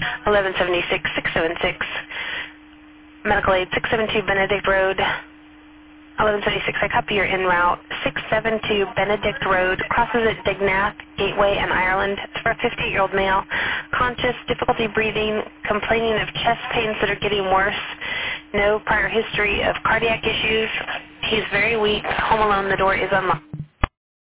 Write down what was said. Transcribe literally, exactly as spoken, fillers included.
eleven seventy-six, six seven six. Medical aid, six seven two Benedict Road. eleven seventy-six, I copy your en route. six seven two Benedict Road, crosses at Dignath, Gateway, and Ireland. It's for a fifty-eight-year-old male. Conscious, difficulty breathing, complaining of chest pains that are getting worse. No prior history of cardiac issues. He's very weak. Home alone, the door is unlocked.